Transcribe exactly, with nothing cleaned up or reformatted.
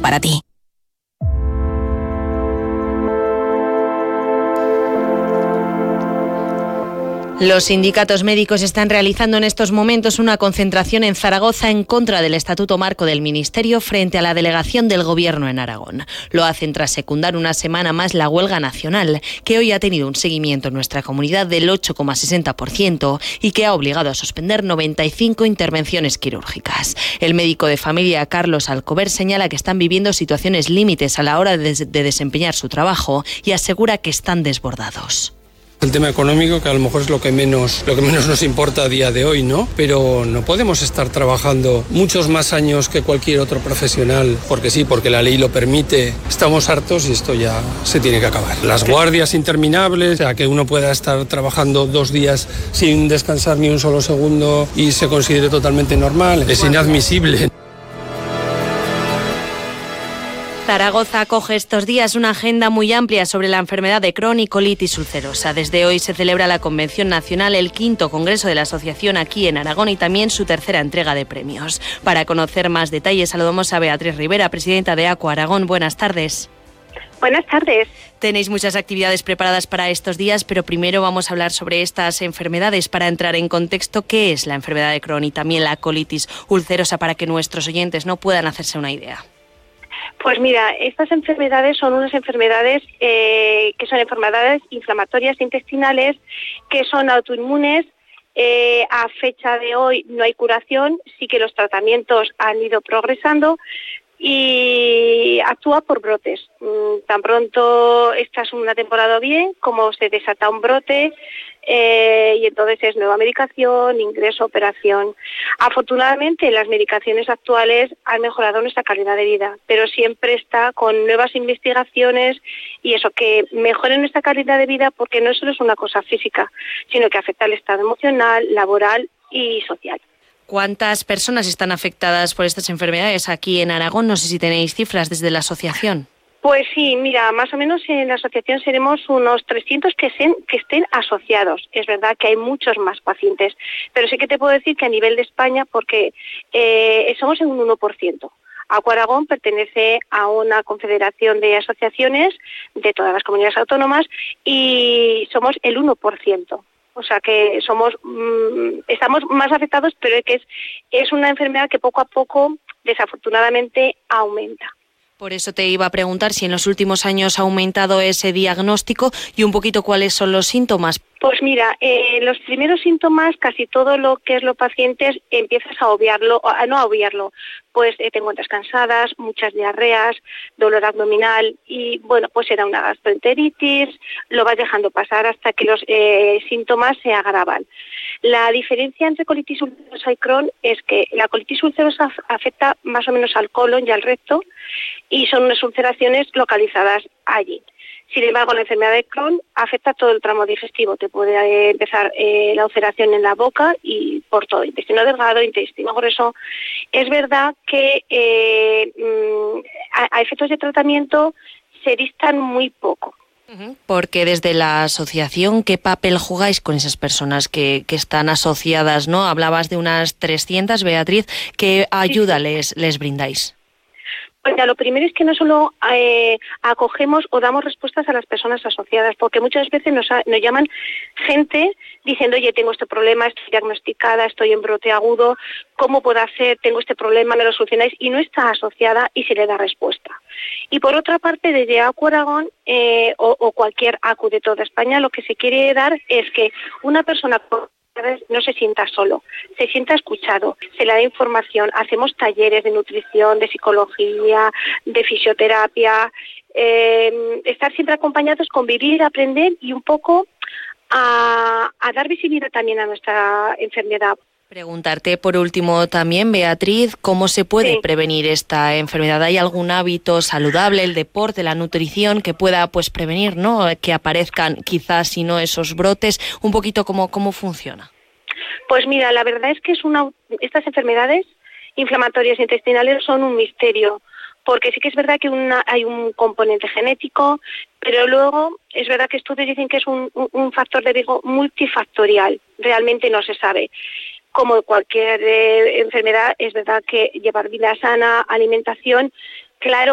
para ti. Los sindicatos médicos están realizando en estos momentos una concentración en Zaragoza en contra del Estatuto Marco del Ministerio frente a la delegación del Gobierno en Aragón. Lo hacen tras secundar una semana más la huelga nacional, que hoy ha tenido un seguimiento en nuestra comunidad del ocho coma sesenta por ciento y que ha obligado a suspender noventa y cinco intervenciones quirúrgicas. El médico de familia Carlos Alcover señala que están viviendo situaciones límites a la hora de, de desempeñar su trabajo y asegura que están desbordados. El tema económico, que a lo mejor es lo que menos lo que menos nos importa a día de hoy, ¿no? Pero no podemos estar trabajando muchos más años que cualquier otro profesional, porque sí, porque la ley lo permite. Estamos hartos y esto ya se tiene que acabar. Las guardias interminables, o sea, que uno pueda estar trabajando dos días sin descansar ni un solo segundo y se considere totalmente normal, es inadmisible. Zaragoza acoge estos días una agenda muy amplia sobre la enfermedad de Crohn y colitis ulcerosa. Desde hoy se celebra la Convención Nacional, el quinto Congreso de la Asociación aquí en Aragón y también su tercera entrega de premios. Para conocer más detalles saludamos a Beatriz Rivera, presidenta de ACUA Aragón. Buenas tardes. Buenas tardes. Tenéis muchas actividades preparadas para estos días, pero primero vamos a hablar sobre estas enfermedades para entrar en contexto. ¿Qué es la enfermedad de Crohn y también la colitis ulcerosa para que nuestros oyentes no puedan hacerse una idea? Pues mira, estas enfermedades son unas enfermedades eh, que son enfermedades inflamatorias intestinales, que son autoinmunes. Eh, a fecha de hoy no hay curación, sí que los tratamientos han ido progresando y actúa por brotes. Tan pronto estás una temporada bien, como se desata un brote, eh, y entonces es nueva medicación, ingreso, operación. Afortunadamente las medicaciones actuales han mejorado nuestra calidad de vida, pero siempre está con nuevas investigaciones y eso, que mejoren nuestra calidad de vida, porque no solo es una cosa física, sino que afecta al estado emocional, laboral y social. ¿Cuántas personas están afectadas por estas enfermedades aquí en Aragón? No sé si tenéis cifras desde la asociación. Pues sí, mira, más o menos en la asociación seremos unos trescientos que, se, que estén asociados. Es verdad que hay muchos más pacientes, pero sí que te puedo decir que a nivel de España, porque eh, somos en un uno por ciento. ACUA Aragón pertenece a una confederación de asociaciones de todas las comunidades autónomas y somos el uno por ciento. O sea que somos, mmm, estamos más afectados, pero es que es, es una enfermedad que poco a poco, desafortunadamente, aumenta. Por eso te iba a preguntar si en los últimos años ha aumentado ese diagnóstico y un poquito cuáles son los síntomas. Pues mira, eh, los primeros síntomas, casi todo lo que es los pacientes, empiezas a obviarlo, a no a obviarlo, pues eh, te encuentras cansadas, muchas diarreas, dolor abdominal y bueno, pues era una gastroenteritis, lo vas dejando pasar hasta que los eh, síntomas se agravan. La diferencia entre colitis ulcerosa y Crohn es que la colitis ulcerosa afecta más o menos al colon y al recto y son unas ulceraciones localizadas allí. Sin embargo, la enfermedad de Crohn afecta todo el tramo digestivo. Te puede eh, empezar eh, la ulceración en la boca y por todo, intestino delgado, intestino grueso. Es verdad que eh, a, a efectos de tratamiento se distan muy poco. Porque desde la asociación, ¿qué papel jugáis con esas personas que, que están asociadas, ¿no? Hablabas de unas trescientas, Beatriz. ¿Qué ayuda les, les brindáis? Pues ya, lo primero es que no solo eh, acogemos o damos respuestas a las personas asociadas, porque muchas veces nos, nos llaman gente diciendo, oye, tengo este problema, estoy diagnosticada, estoy en brote agudo, ¿cómo puedo hacer? Tengo este problema, ¿me lo solucionáis? Y no está asociada y se le da respuesta. Y por otra parte, desde ACUA Aragón eh, o, o cualquier ACU de toda España, lo que se quiere dar es que una persona no se sienta solo, se sienta escuchado, se le da información, hacemos talleres de nutrición, de psicología, de fisioterapia, eh, estar siempre acompañados, convivir, aprender y un poco a, a dar visibilidad también a nuestra enfermedad. Preguntarte por último también, Beatriz, ¿cómo se puede sí. prevenir esta enfermedad? ¿Hay algún hábito saludable, el deporte, la nutrición, que pueda pues prevenir, ¿no? Que aparezcan quizás, si no, esos brotes? Un poquito cómo, cómo funciona. Pues mira, la verdad es que es una, estas enfermedades inflamatorias intestinales son un misterio, porque sí que es verdad que una, hay un componente genético, pero luego es verdad que estudios dicen que es un, un factor de riesgo multifactorial, realmente no se sabe. Como cualquier eh, enfermedad, es verdad que llevar vida sana, alimentación, claro